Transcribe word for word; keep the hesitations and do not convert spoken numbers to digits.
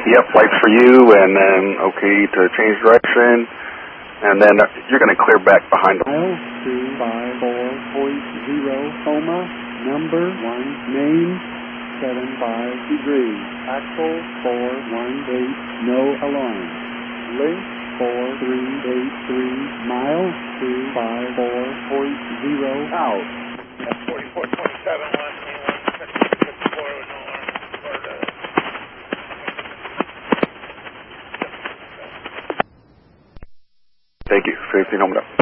Yep, lights for you, and then okay to change direction, and then you're going to clear back behind them. Mile two five four point zero, coma, number one, name, seven five degrees, axle four one eight, no alarm, length four three eight three, mile two five four point zero, out. forty-four twenty-seven, one, fifty-four with no alarm. Thank you. Safety, helmet up.